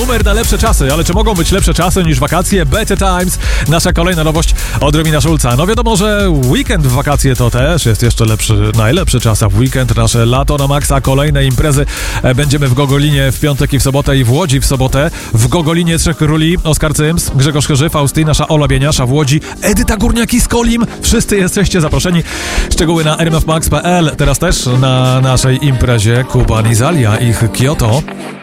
numer na lepsze czasy, ale czy mogą być lepsze czasy niż wakacje? Better Times, nasza kolejna nowość od Romina Schulza. No wiadomo, że weekend w wakacje to też jest jeszcze lepszy, najlepszy czas, a w weekend nasze lato na maksa, kolejne imprezy. Będziemy w Gogolinie w piątek i w sobotę i w Łodzi w sobotę. W Gogolinie Trzech Króli, Oskar Cyms, Grzegorz Chyży, Fausty, nasza Ola Bieniasza, w Łodzi Edyta Górniak z Kolim. Wszyscy jesteście zaproszeni. Szczegóły na rmfmax.pl. Teraz też na naszej imprezie Kuba Nizalia, ich Kyoto.